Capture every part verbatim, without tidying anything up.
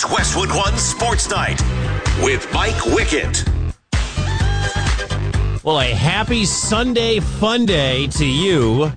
It's Westwood One Sports Night with Mike Wickett. Well, a happy Sunday fun day to you.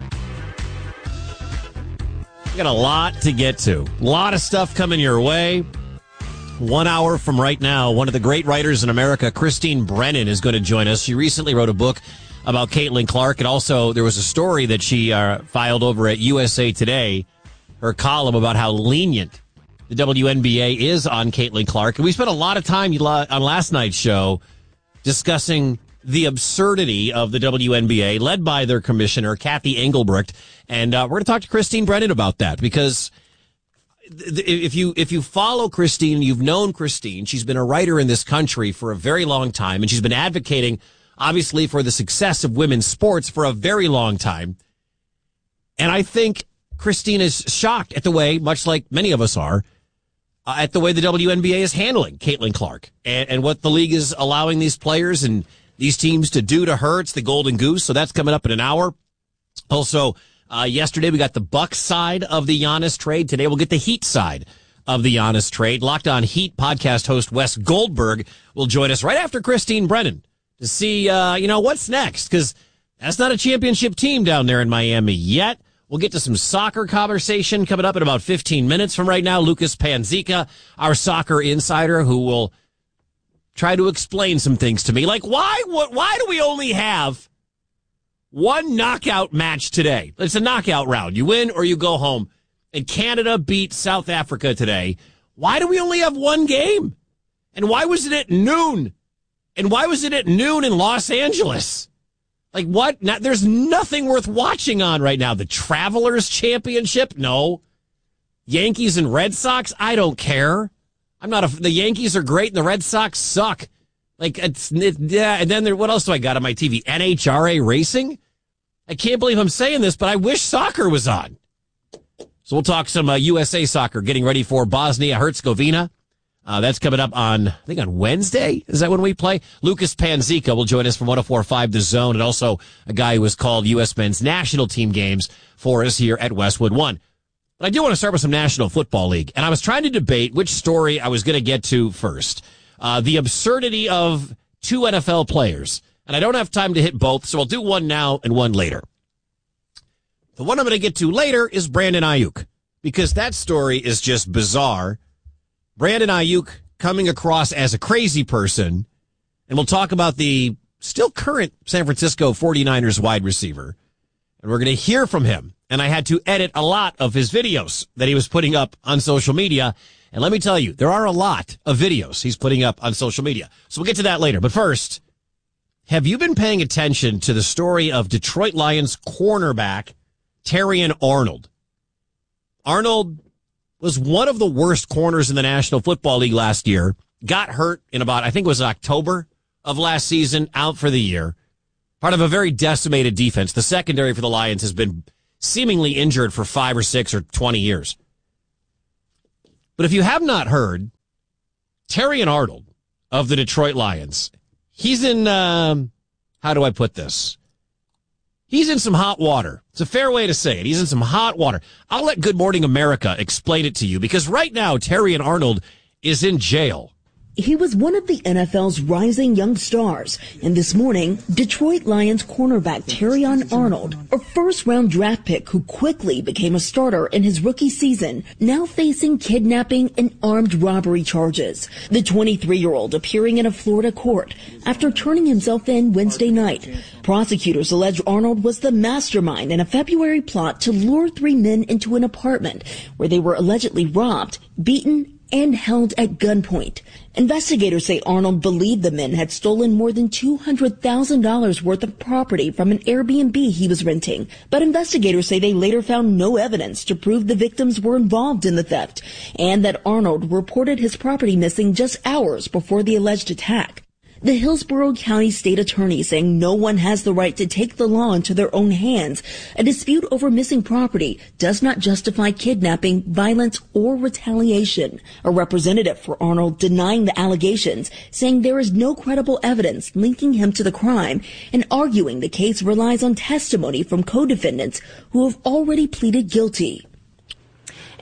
We got a lot to get to. A lot of stuff coming your way. One hour from right now, one of the great writers in America, Christine Brennan, is going to join us. She recently wrote a book about Caitlin Clark, and also there was a story that she uh, filed over at U S A Today, her column about how lenient the W N B A is on Caitlin Clark. And we spent a lot of time on last night's show discussing the absurdity of the W N B A, led by their commissioner, Kathy Engelbrecht. And uh, we're going to talk to Christine Brennan about that, because if you if you follow Christine, you've known Christine. She's been a writer in this country for a very long time, and she's been advocating, obviously, for the success of women's sports for a very long time. And I think Christine is shocked at the way, much like many of us are, uh, at the way the W N B A is handling Caitlin Clark and, and what the league is allowing these players and these teams to do to her. It's the Golden Goose, so that's coming up in an hour. Also, Uh, yesterday, we got the Bucks side of the Giannis trade. Today, we'll get the Heat side of the Giannis trade. Locked On Heat podcast host Wes Goldberg will join us right after Christine Brennan to see, uh, you know, what's next, because that's not a championship team down there in Miami yet. We'll get to some soccer conversation coming up in about fifteen minutes from right now. Lucas Panzica, our soccer insider, who will try to explain some things to me. Like, why, what, why do we only have one knockout match today? It's a knockout round. You win or you go home. And Canada beat South Africa today. Why do we only have one game? And why was it at noon? And why was it at noon in Los Angeles? Like, what? Not, there's nothing worth watching on right now. The Travelers Championship? No. Yankees and Red Sox? I don't care. I'm not a, the Yankees are great and the Red Sox suck. Like, it's, it, yeah. And then there, what else do I got on my T V? N H R A Racing? I can't believe I'm saying this, but I wish soccer was on. So we'll talk some uh, U S A soccer, getting ready for Bosnia-Herzegovina. Uh, that's coming up on, I think on Wednesday. Is that when we play? Lucas Panzica will join us from one oh four point five The Zone, and also a guy who has called U S men's national team games for us here at Westwood One. But I do want to start with some National Football League, and I was trying to debate which story I was going to get to first. Uh, the absurdity of two N F L players. And I don't have time to hit both, so I'll do one now and one later. The one I'm going to get to later is Brandon Ayuk, because that story is just bizarre. Brandon Ayuk coming across as a crazy person, and we'll talk about the still current San Francisco forty-niners wide receiver, and we're going to hear from him. And I had to edit a lot of his videos that he was putting up on social media. And let me tell you, there are a lot of videos he's putting up on social media. So we'll get to that later. But first, have you been paying attention to the story of Detroit Lions cornerback Terrion Arnold? Arnold was one of the worst corners in the National Football League last year. Got hurt in about, I think it was October of last season, out for the year. Part of a very decimated defense. The secondary for the Lions has been seemingly injured for five or six or twenty years. But if you have not heard, Terrion Arnold of the Detroit Lions, he's in, um, how do I put this? He's in some hot water. It's a fair way to say it. He's in some hot water. I'll let Good Morning America explain it to you, because right now, Terrion Arnold is in jail. He was one of the N F L's rising young stars, and this morning, Detroit Lions cornerback Terrion Arnold, a first-round draft pick who quickly became a starter in his rookie season, now facing kidnapping and armed robbery charges. The twenty-three-year-old appearing in a Florida court after turning himself in Wednesday night. Prosecutors allege Arnold was the mastermind in a February plot to lure three men into an apartment where they were allegedly robbed, beaten, and held at gunpoint. Investigators say Arnold believed the men had stolen more than two hundred thousand dollars worth of property from an Airbnb he was renting. But investigators say they later found no evidence to prove the victims were involved in the theft, and that Arnold reported his property missing just hours before the alleged attack. The Hillsborough County State Attorney saying no one has the right to take the law into their own hands. A dispute over missing property does not justify kidnapping, violence, or retaliation. A representative for Arnold denying the allegations, saying there is no credible evidence linking him to the crime, and arguing the case relies on testimony from co-defendants who have already pleaded guilty.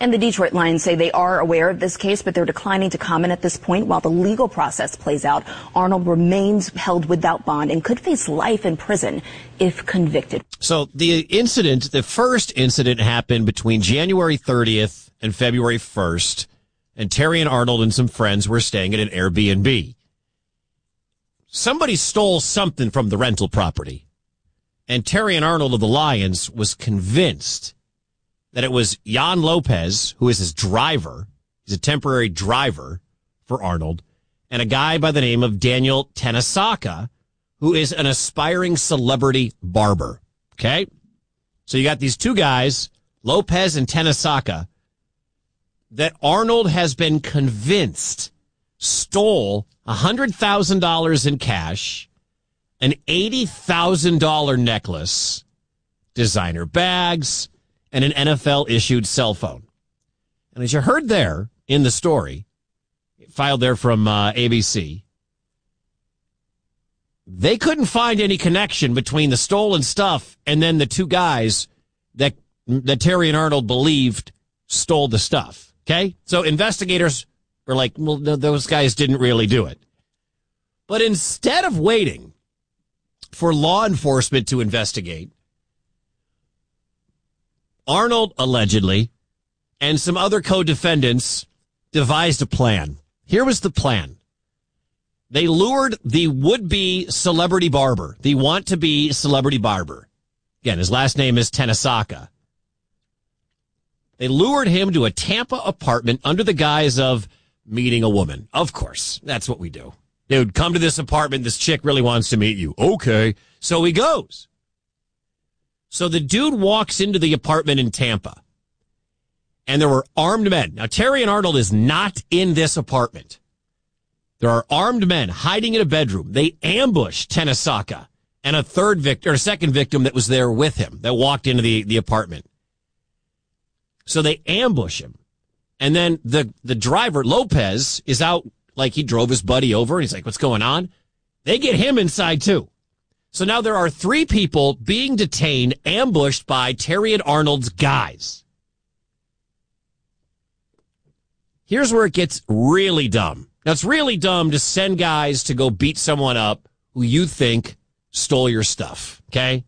And the Detroit Lions say they are aware of this case, but they're declining to comment at this point while the legal process plays out. Arnold remains held without bond and could face life in prison if convicted. So the incident, the first incident happened between January thirtieth and February first, and Terrion Arnold and some friends were staying at an Airbnb. Somebody stole something from the rental property, and Terrion Arnold of the Lions was convinced that it was Jan Lopez, who is his driver. He's a temporary driver for Arnold, and a guy by the name of Daniel Tenesaka, who is an aspiring celebrity barber. Okay? So you got these two guys, Lopez and Tenesaka, that Arnold has been convinced stole one hundred thousand dollars in cash, an eighty thousand dollars necklace, designer bags, and an N F L-issued cell phone. And as you heard there in the story, filed there from uh, A B C, they couldn't find any connection between the stolen stuff and then the two guys that that Terrion Arnold believed stole the stuff. Okay? So investigators were like, well, no, those guys didn't really do it. But instead of waiting for law enforcement to investigate, Arnold allegedly and some other co-defendants devised a plan. Here was the plan. They lured the would-be celebrity barber, the want-to-be celebrity barber. Again, his last name is Tenesaka. They lured him to a Tampa apartment under the guise of meeting a woman. Of course, that's what we do. Dude, come to this apartment. This chick really wants to meet you. Okay. So he goes. So the dude walks into the apartment in Tampa, and there were armed men. Now, Terrion Arnold is not in this apartment. There are armed men hiding in a bedroom. They ambushed Tenesaka and a third victim, or a second victim that was there with him that walked into the, the apartment. So they ambush him. And then the, the driver, Lopez, is out like he drove his buddy over. And he's like, what's going on? They get him inside, too. So now there are three people being detained, ambushed by Terrion Arnold's guys. Here's where it gets really dumb. Now, it's really dumb to send guys to go beat someone up who you think stole your stuff, okay?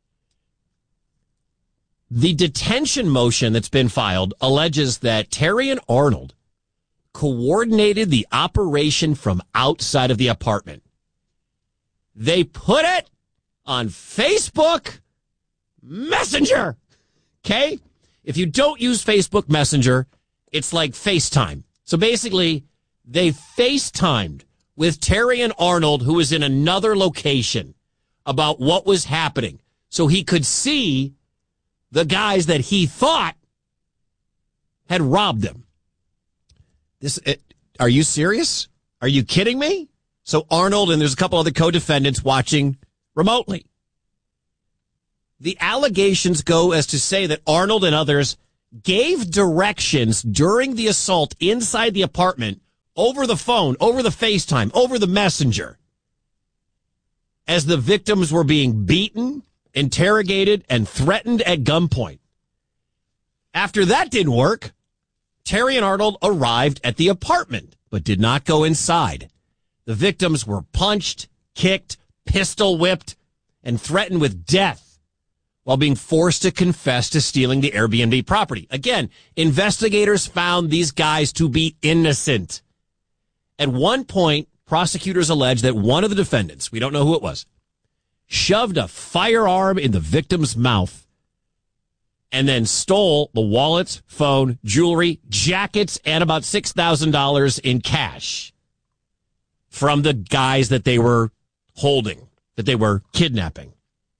The detention motion that's been filed alleges that Terrion Arnold coordinated the operation from outside of the apartment. They put it on Facebook Messenger. Okay? If you don't use Facebook Messenger, it's like FaceTime. So basically, they FaceTimed with Terrion Arnold, who was in another location, about what was happening. So he could see the guys that he thought had robbed him. This, it, are you serious? Are you kidding me? So Arnold and there's a couple other co-defendants watching remotely. The allegations go as to say that Arnold and others gave directions during the assault inside the apartment over the phone, over the FaceTime, over the messenger, as the victims were being beaten, interrogated, and threatened at gunpoint. After that didn't work, Terrion Arnold arrived at the apartment, but did not go inside. The victims were punched, kicked, pistol whipped, and threatened with death while being forced to confess to stealing the Airbnb property. Again, investigators found these guys to be innocent. At one point, prosecutors alleged that one of the defendants, we don't know who it was, shoved a firearm in the victim's mouth and then stole the wallets, phone, jewelry, jackets, and about six thousand dollars in cash from the guys that they were holding, that they were kidnapping.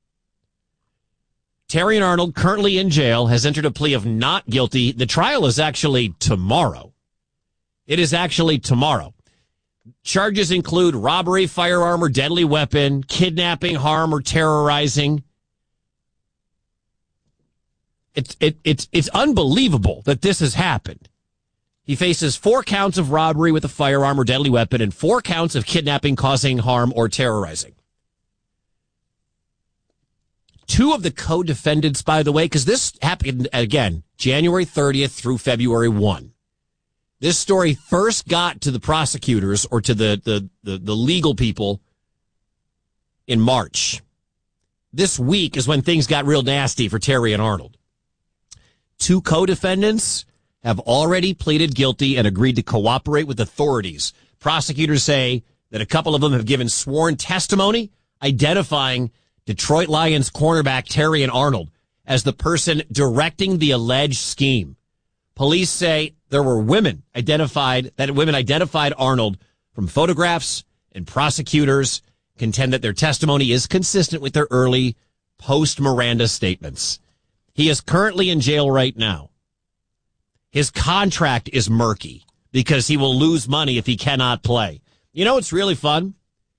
Terrion Arnold, currently in jail, has entered a plea of not guilty. The trial is actually tomorrow. It is actually tomorrow. Charges include robbery, firearm, or deadly weapon, kidnapping, harm, or terrorizing. It's it, it's it's unbelievable that this has happened. He faces four counts of robbery with a firearm or deadly weapon and four counts of kidnapping, causing harm, or terrorizing. Two of the co-defendants, by the way, because this happened, again, January thirtieth through February first. This story first got to the prosecutors or to the, the, the, the legal people in March. This week is when things got real nasty for Terrion Arnold. Two co-defendants have already pleaded guilty and agreed to cooperate with authorities. Prosecutors say that a couple of them have given sworn testimony identifying Detroit Lions cornerback Terrion Arnold as the person directing the alleged scheme. Police say there were women identified, that women identified Arnold from photographs, and prosecutors contend that their testimony is consistent with their early post-Miranda statements. He is currently in jail right now. His contract is murky because he will lose money if he cannot play. You know what's really fun?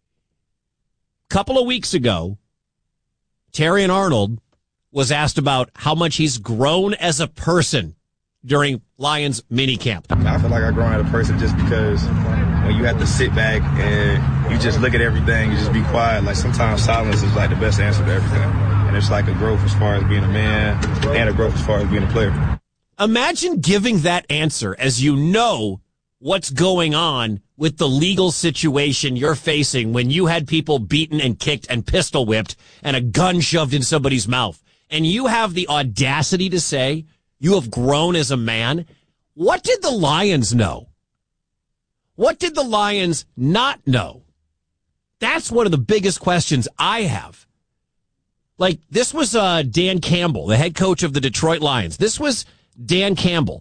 A couple of weeks ago, Terrion Arnold was asked about how much he's grown as a person during Lions minicamp. I feel like I've grown as a person just because when you have to sit back and you just look at everything, you just be quiet. Like sometimes silence is like the best answer to everything. And it's like a growth as far as being a man and a growth as far as being a player. Imagine giving that answer as you know what's going on with the legal situation you're facing when you had people beaten and kicked and pistol whipped and a gun shoved in somebody's mouth. And you have the audacity to say you have grown as a man. What did the Lions know? What did the Lions not know? That's one of the biggest questions I have. Like, this was uh, Dan Campbell, the head coach of the Detroit Lions. This was Dan Campbell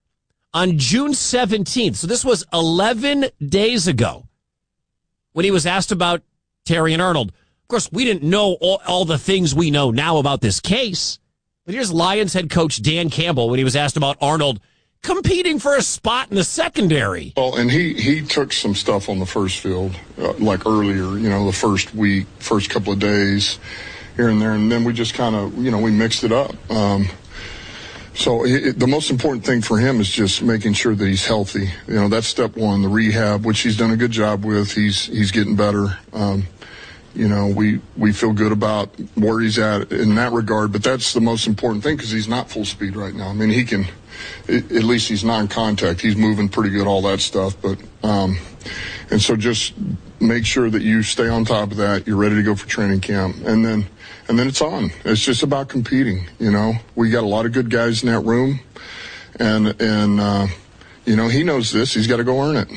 on June seventeenth. So this was eleven days ago when he was asked about Terrion Arnold. Of course, we didn't know all, all the things we know now about this case. But here's Lions head coach Dan Campbell when he was asked about Arnold competing for a spot in the secondary. Well, and he, he took some stuff on the first field, uh, like earlier, you know, the first week, first couple of days here and there. And then we just kind of, you know, we mixed it up. Um, so it, the most important thing for him is just making sure that he's healthy. You know, that's step one, the rehab, which he's done a good job with. He's, he's getting better. Um, You know, we, we feel good about where he's at in that regard, but that's the most important thing because he's not full speed right now. I mean, he can, at least he's non-contact. He's moving pretty good, all that stuff. But, um, and so just make sure that you stay on top of that. You're ready to go for training camp. And then, and then it's on. It's just about competing. You know, we got a lot of good guys in that room and, and, uh, you know, he knows this. He's got to go earn it.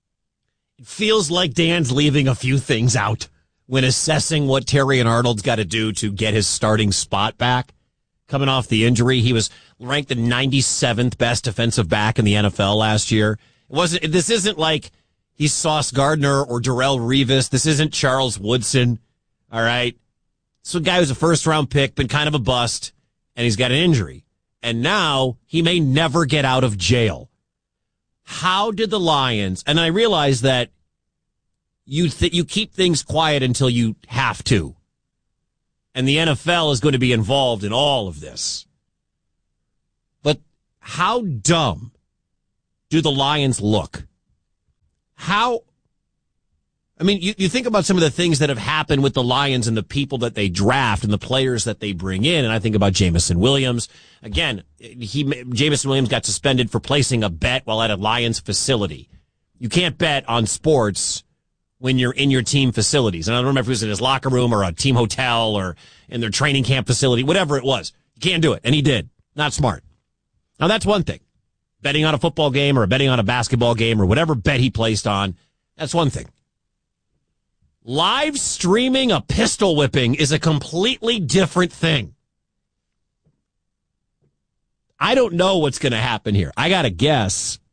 It feels like Dan's leaving a few things out when assessing what Terrion Arnold's got to do to get his starting spot back. Coming off the injury, he was ranked the ninety-seventh best defensive back in the N F L last year. It wasn't. This isn't like he's Sauce Gardner or Darrelle Revis. This isn't Charles Woodson. All right. So a guy who's a first-round pick, been kind of a bust, and he's got an injury. And now he may never get out of jail. How did the Lions, and I realize that You th- you keep things quiet until you have to. And the N F L is going to be involved in all of this. But how dumb do the Lions look? How, I mean, you, you think about some of the things that have happened with the Lions and the people that they draft and the players that they bring in. And I think about Jameson Williams. Again, he Jameson Williams got suspended for placing a bet while at a Lions facility. You can't bet on sports when you're in your team facilities. And I don't remember if it was in his locker room or a team hotel or in their training camp facility, whatever it was. You can't do it. And he did. Not smart. Now, that's one thing. Betting on a football game or betting on a basketball game or whatever bet he placed on, that's one thing. Live streaming a pistol whipping is a completely different thing. I don't know what's going to happen here. I got to guess